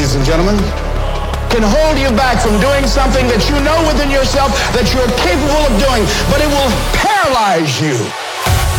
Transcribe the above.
ladies and gentlemen, can hold you back from doing something that you know within yourself that you're capable of doing, but it will paralyze you.